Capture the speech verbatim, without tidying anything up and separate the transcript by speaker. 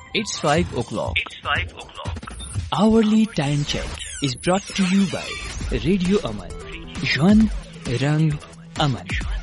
Speaker 1: It's five o'clock.
Speaker 2: It's five o'clock.
Speaker 1: Hourly time check is brought to you by Radio Aman. Juan Rang Aman.